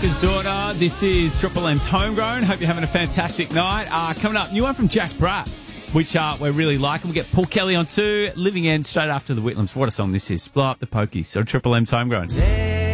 Baker's Daughter. This is Triple M's Homegrown. Hope you're having a fantastic night. Coming up, new one from Jack Bratt, which we're really liking. We'll get Paul Kelly on too. Living End straight after the Whitlams. What a song this is. Blow Up the Pokies. So Triple M's Homegrown.